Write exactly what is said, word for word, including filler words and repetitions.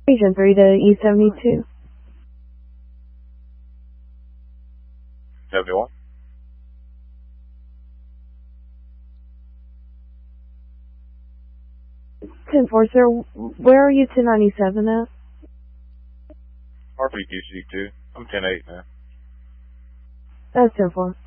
Region three to E seventy-two. seventy-one. ten four, sir. Where are you ten ninety-seven at? R P Q C two. I'm ten eight now. That's ten four.